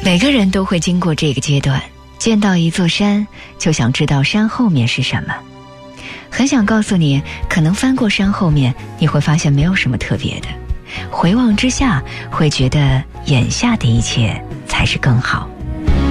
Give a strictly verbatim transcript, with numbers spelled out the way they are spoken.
每个人都会经过这个阶段，见到一座山就想知道山后面是什么。很想告诉你，可能翻过山后面，你会发现没有什么特别的，回望之下会觉得眼下的一切才是更好。